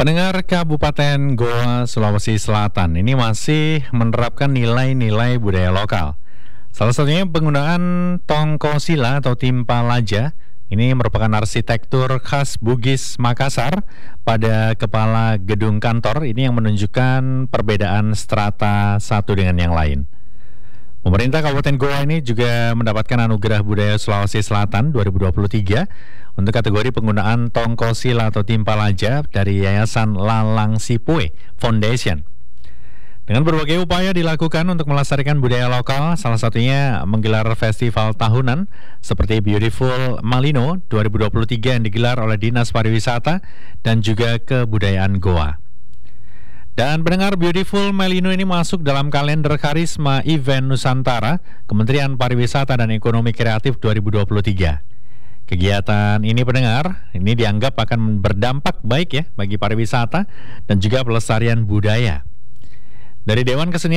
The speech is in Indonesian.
Pendengar Kabupaten Goa, Sulawesi Selatan ini masih menerapkan nilai-nilai budaya lokal. Salah satunya penggunaan tongkosila atau timpalaja. Ini merupakan arsitektur khas Bugis Makassar pada kepala gedung kantor. Ini yang menunjukkan perbedaan strata satu dengan yang lain. Pemerintah Kabupaten Goa ini juga mendapatkan Anugerah Budaya Sulawesi Selatan 2023 untuk kategori penggunaan tongkosila atau timpalaja dari Yayasan Lalang Sipue Foundation. Dengan berbagai upaya dilakukan untuk melestarikan budaya lokal, salah satunya menggelar festival tahunan seperti Beautiful Malino 2023 yang digelar oleh Dinas Pariwisata dan juga Kebudayaan Goa. Dan pendengar, Beautiful Malino ini masuk dalam kalender Karisma Event Nusantara Kementerian Pariwisata dan Ekonomi Kreatif 2023. Kegiatan ini pendengar, ini dianggap akan berdampak baik ya bagi pariwisata dan juga pelestarian budaya. Dari Dewan Kesenian